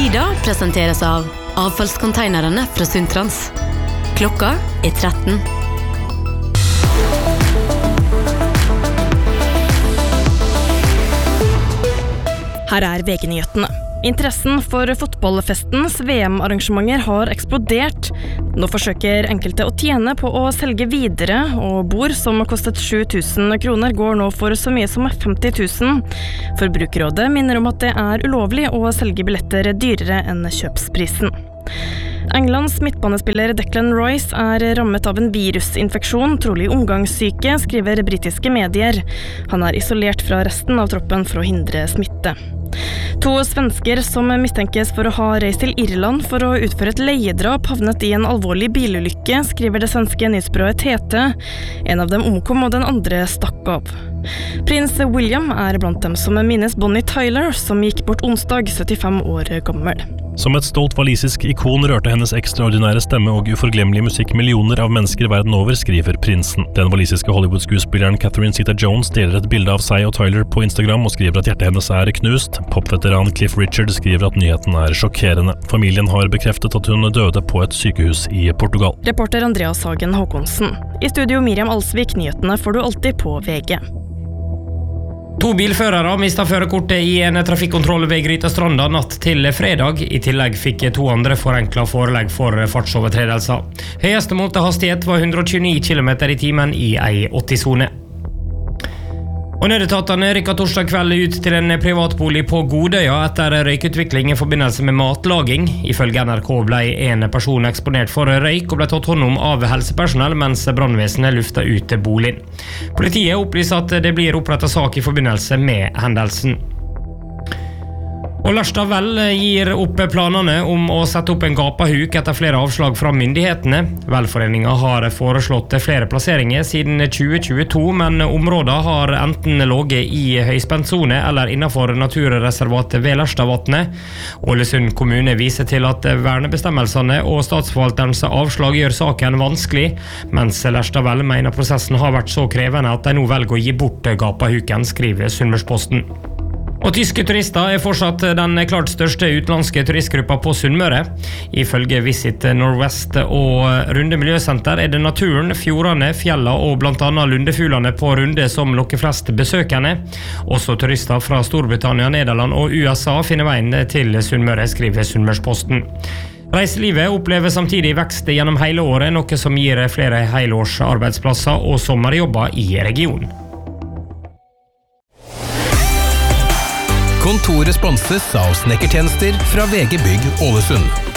Tida presenteres av avfallskonteinerne fra Sundtrans. Klokka 13. Her VG-nyhetene. Interessen for fotballfestens VM-arrangementer har eksplodert. Nå forsøker enkelte å tjene på å selge videre, og bord som kostet 7.000 kroner går nå for så mye som 50.000. Forbrukerrådet minner om at det ulovlig å selge billetter dyrere enn kjøpsprisen. Englands midtbanespiller Declan Rice rammet av en virusinfeksjon, trolig omgangssyke, skriver britiske medier. Han isolert fra resten av troppen for å hindre smitte. 2 svensker som mistenkes for å ha reist til Irland for å utføre et leiedrap havnet i en alvorlig bilulykke, skriver det svenske nyhetsbyrået TT. En av dem omkom og den andre stakk av. Prins William blant dem som minnes Bonnie Tyler, som gikk bort onsdag, 75 år gammel. Som et stolt walisisk ikon rørte hennes ekstraordinære stemme og uforglemmelige musikk millioner av mennesker verden over, skriver prinsen. Den walisiske Hollywood-skuespilleren Catherine Zeta-Jones deler et bilde av seg og Tyler på Instagram og skriver at hjertet hennes knust. Popveteran Cliff Richard skriver at nyheten sjokkerende. Familien har bekreftet at hun døde på et sykehus i Portugal. Reporter Andreas Hagen Håkonsen. I studio Miriam Alsvik, nyhetene får du alltid på VG. 2 bilførere mistet førerkortet i en trafikkontroll ved Grytastranda natt til fredag. I tillegg fikk 2 andre forenklet forelegg for fartsovertredelser. Høyeste målte hastighet var 129 km i timen i ei 80-sone. Og nødetatene rykket torsdag kveld ut til en privatbolig på Godøya etter røykutvikling i forbindelse med matlaging. Ifølge NRK ble en person eksponert for røyk og ble tatt hånd om av helsepersonell, mens brannvesenet luftet ut boligen. Politiet opplyser at det blir opprettet sak i forbindelse med hendelsen. Og Lørstad Vel gir opp planene om å sette opp en gapahuk etter flere avslag fra myndighetene. Velforeningen har foreslått flere plasseringer siden 2022, men området har enten ligget i høyspentsone eller innenfor naturreservatet ved Lørstadvatnet. Ålesund kommune viser til at vernebestemmelsene og statsforvalterens avslag gjør saken vanskelig, mens Lørstad Vel mener prosessen har vært så krevende at de nå velger å gi bort gapahuken, skriver Sunnmørsposten. Og tyske turister fortsatt den klart største utenlandske turistgruppa på Sunnmøre. Ifølge Visit Northwest og Runde Miljøsenter det naturen, fjordene, fjella og blant annet lundefuglene på Runde som lokker flest besøkende. Også turister fra Storbritannia, Nederland og USA finner veien til Sunnmøre, skriver Sunnmørsposten. Reiselivet opplever samtidig vekst gjennom hele året, noe som gir flere helårs arbeidsplasser og sommerjobber i regionen. Kontoret sponses av snekkertjenester fra VG Bygg Ålesund.